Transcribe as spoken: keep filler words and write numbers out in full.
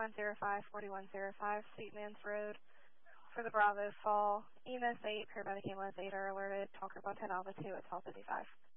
one zero five, four one zero five, Sweetman's Road. For the Bravo Fall, E M S eight, paired by the Camel eight are alerted. Talker Montana Alpha two at twelve fifty-five.